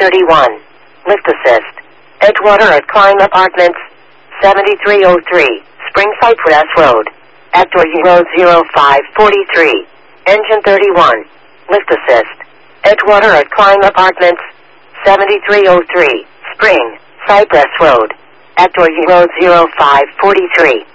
31. Lift assist. Edgewater at Climb Apartments, 7303, Spring Cypress Road. Actor Road 0543. Engine 31. Lift assist. Edgewater at Climb Apartments, 7303, Spring Cypress Road. Actor Road 0543.